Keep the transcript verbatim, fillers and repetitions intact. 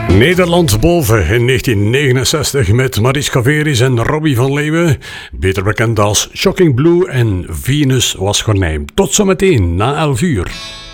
Nederland boven in negentien negenenzestig met Mariska Veris en Robbie van Leeuwen. Beter bekend als Shocking Blue en Venus was Gornijn. Tot zometeen na elf uur.